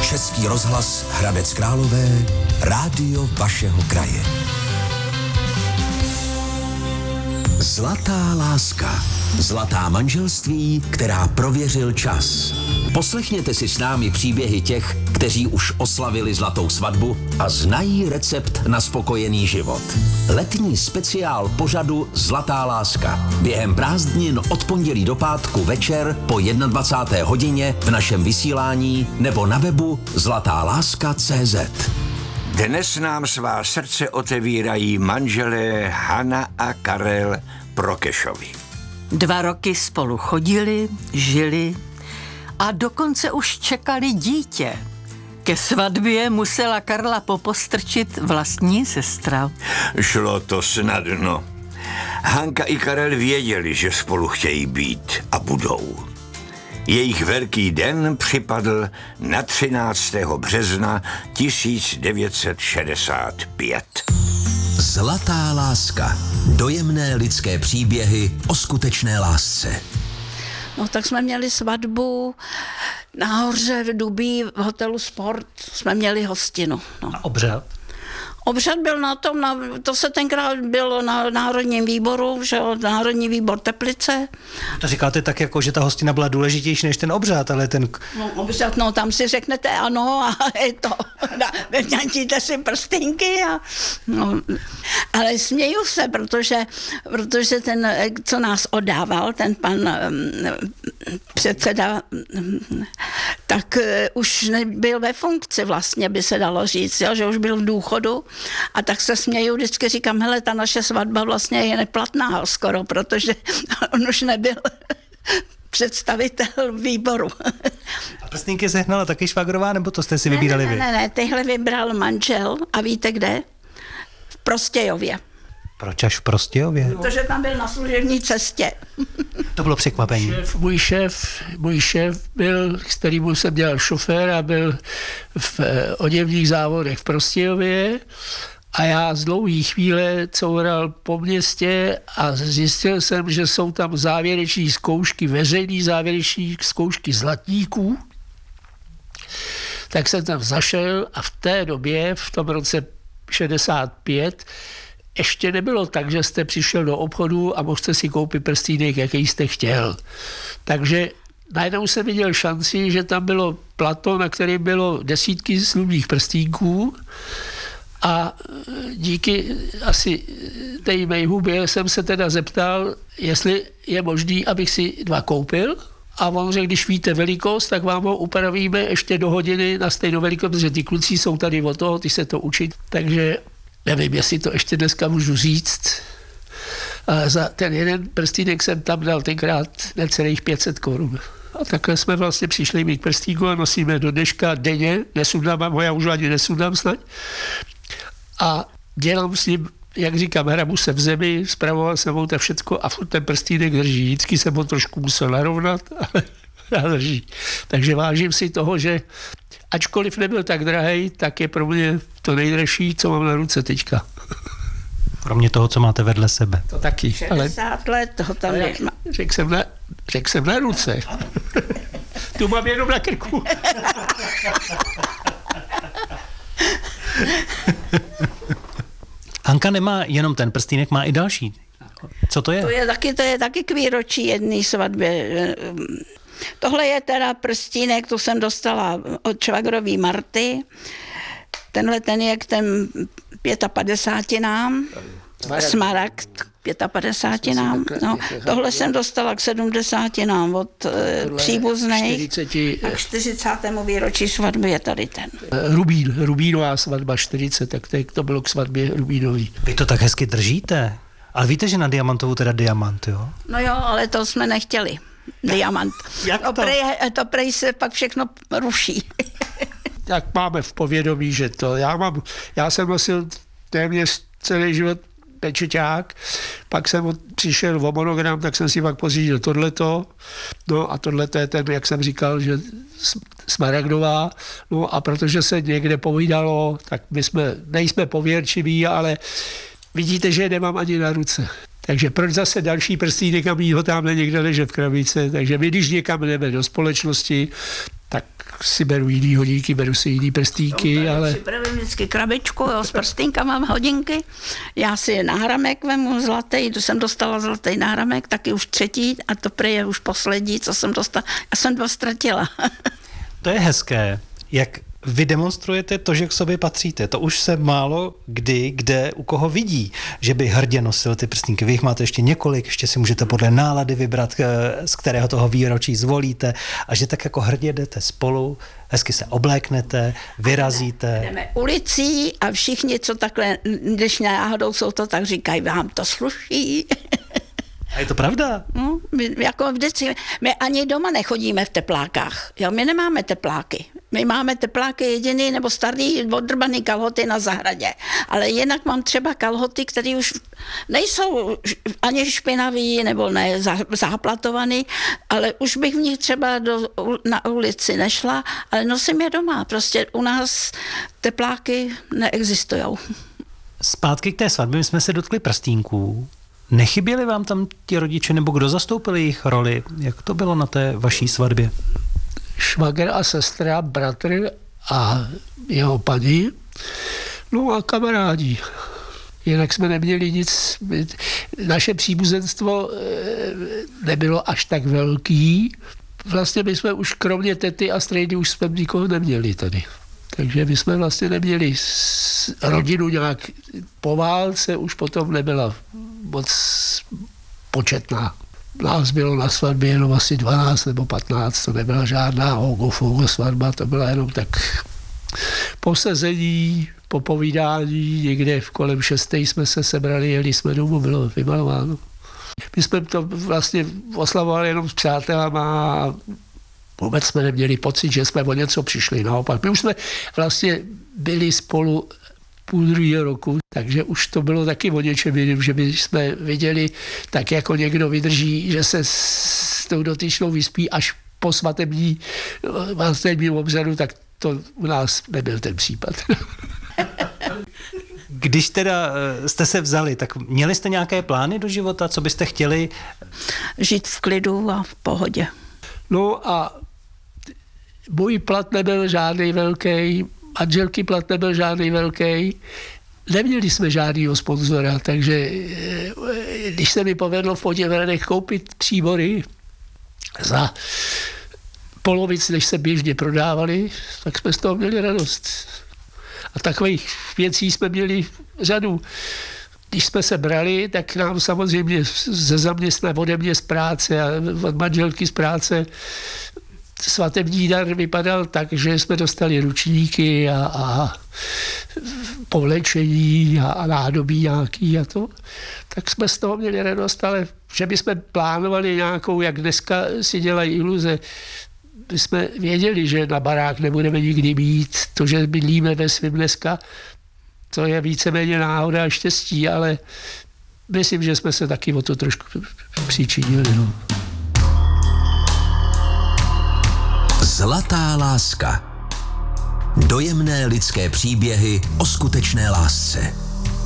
Český rozhlas Hradec Králové, rádio vašeho kraje. Zlatá láska. Zlatá manželství, která prověřil čas. Poslechněte si s námi příběhy těch, kteří už oslavili zlatou svatbu a znají recept na spokojený život. Letní speciál pořadu Zlatá láska. Během prázdnin od pondělí do pátku večer po 21. hodině v našem vysílání nebo na webu zlatáláska.cz. Dnes nám svá srdce otevírají manželé Hana a Karel Prokešovi. 2 roky spolu chodili, žili a dokonce už čekali dítě. Ke svatbě musela Karla popostrčit vlastní sestra. Šlo to snadno. Hanka i Karel věděli, že spolu chtějí být a budou. Jejich velký den připadl na 13. března 1965. Zlatá láska. Dojemné lidské příběhy o skutečné lásce. No tak jsme měli svatbu nahoře v Dubí v hotelu Sport. Jsme měli hostinu. No. A obřad? Obřad byl to se tenkrát bylo na Národním výboru, že Národní výbor Teplice. To říkáte tak, jako, že ta hostina byla důležitější než ten obřad, ale ten... No, obřad, no tam si řeknete ano a je to, vyťantíte si prstínky a... No, ale směju se, protože ten, co nás oddával, ten pan předseda, tak už nebyl ve funkci vlastně, by se dalo říct, jo, že už byl v důchodu. A tak se směju, vždycky říkám, hele, ta naše svatba vlastně je neplatná skoro, protože on už nebyl představitel výboru. A prstínky sehnala taky švagrová, nebo to jste si vybírali vy? Ne, tyhle vybral manžel a víte kde? V Prostějově. Proč až v Prostějově? Protože tam byl na služební cestě. To bylo překvapení. Můj šéf byl, s kterým jsem dělal šofér a byl v oděvních závodech v Prostějově a já z dlouhé chvíle coural po městě a zjistil jsem, že jsou tam závěreční zkoušky, veřejné závěreční zkoušky zlatníků. Tak jsem tam zašel a v té době, v tom roce 65, ještě nebylo tak, že jste přišel do obchodu a mohl jste si koupit prstínek, jaký jste chtěl. Takže najednou jsem viděl šanci, že tam bylo plato, na kterém bylo desítky slubných prstínků a díky asi té mé hubě jsem se teda zeptal, jestli je možný, abych si 2 koupil. A on řekl, když víte velikost, tak vám ho upravíme ještě do hodiny na stejnou velikost, protože ty kluci jsou tady od toho, ty se to učit. Takže nevím, jestli to ještě dneska můžu říct. A za ten jeden prstínek jsem tam dal tenkrát necelých 500 korun. A takhle jsme vlastně přišli mít prstíku a nosíme do dneška denně. Nesundám ho, já už ani nesundám snad. A dělám s ním, jak říkám, hrabu se v zemi, spravoval jsem ho to všecko a furt ten prstínek drží. Vždycky jsem ho trošku musel narovnat, ale drží. Takže vážím si toho, že ačkoliv nebyl tak drahej, tak je pro mě to nejdražší, co mám na ruce teďka. Kromě toho, co máte vedle sebe. To taky. 60 let toho tam nemá. Řekl jsem na ruce. Tu mám jenom na krku. Hanka nemá jenom ten prstínek, má i další. Co to je? To je taky k výročí jedné svatby. Tohle je teda prstínek, to jsem dostala od švagrový Marty. Tenhle ten je k těm 55. Smaragd k 55. No, tohle jsem dostala k 70. od příbuzných. A k 40. výročí svatby je tady ten. Rubínová svatba 40, tak to bylo k svatbě Rubínový. Vy to tak hezky držíte. Ale víte, že na diamantovou teda diamant, jo? No jo, ale to jsme nechtěli. Diamant. Jak to? To prej se pak všechno ruší. Tak máme v povědomí, že to. Já jsem nosil téměř celý život pečeťák, pak jsem přišel o monogram, tak jsem si pak pořídil tohleto, no a tohleto je ten, jak jsem říkal, že smaragdová, no a protože se někde povídalo, tak my nejsme pověrčiví, ale vidíte, že je nemám ani na ruce. Takže proč zase další prstýnek a mít ho tamhle někde ležet v krabice? Takže my, když někam jdeme do společnosti, tak si beru jiný hodinky, beru si jiný prstýnky, ale... Připravím vždycky krabičku, jo, s prstýnkama, hodinky. Já si náhramek vemu zlatý, to jsem dostala zlatý náhramek, taky už třetí a to prý je už poslední, co jsem dostala. Já jsem 2 ztratila. To je hezké, jak vy demonstrujete to, že k sobě patříte. To už se málo kdy, kde u koho vidí, že by hrdě nosil ty prstínky. Vy jich máte ještě několik, ještě si můžete podle nálady vybrat, z kterého toho výročí zvolíte a že tak jako hrdě jdete spolu, hezky se obléknete, vyrazíte. Jdeme ulicí a všichni, co takhle, když náhodou jsou to, tak říkají, vám to sluší. A je to pravda? No, jako vždycky, my ani doma nechodíme v teplákách. Jo, my nemáme tepláky. My máme tepláky jediný nebo starý odrbaný kalhoty na zahradě. Ale jinak mám třeba kalhoty, které už nejsou ani špinavý nebo ne záplatovaný, ale už bych v nich třeba na ulici nešla, ale nosím je doma. Prostě u nás tepláky neexistujou. Zpátky k té svatbě jsme se dotkli prstínků. Nechyběli vám tam ti rodiče, nebo kdo zastoupil jejich roli? Jak to bylo na té vaší svatbě? Švagr a sestra, bratr a jeho paní, no a kamarádi. Jinak jsme neměli nic, naše příbuzenstvo nebylo až tak velký. Vlastně my jsme už kromě tety a strejdy už jsme nikoho neměli tady. Takže my jsme vlastně neměli rodinu nějak po válce, už potom nebyla moc početná. Nás bylo na svatbě jenom asi 12 nebo 15, to nebyla žádná hogo svatba, to byla jenom tak posezení, popovídání, někde v kolem 6 jsme se sebrali, jeli jsme domů, bylo vymalováno. My jsme to vlastně oslavovali jenom s přátelama a vůbec jsme neměli pocit, že jsme o něco přišli, naopak. My už jsme vlastně byli spolu půl druhého roku, takže už to bylo taky o něčem jiným, že my jsme viděli, tak jako někdo vydrží, že se s tou dotyčnou vyspí až po svatebním obřadu, tak to u nás nebyl ten případ. Když teda jste se vzali, tak měli jste nějaké plány do života, co byste chtěli? Žít v klidu a v pohodě. No a můj plat nebyl žádný velký, manželky plat nebyl žádný velký, neměli jsme žádného sponzora, takže když se mi povedlo v Poděbradech koupit příbory za polovic, než se běžně prodávali, tak jsme z toho měli radost. A takových věcí jsme měli řadu. Když jsme se brali, tak nám samozřejmě ze zaměstnání ode mě z práce a od manželky z práce svatební dar vypadal tak, že jsme dostali ručníky a povlečení a nádobí nějaký a to. Tak jsme z toho měli radost, ale že bychom plánovali nějakou, jak dneska si dělají iluze, my jsme věděli, že na barák nebudeme nikdy mít, to, že bydlíme ve svým dneska, to je víceméně náhoda a štěstí, ale myslím, že jsme se taky o to trošku přičinili. No. Zlatá láska. Dojemné lidské příběhy o skutečné lásce.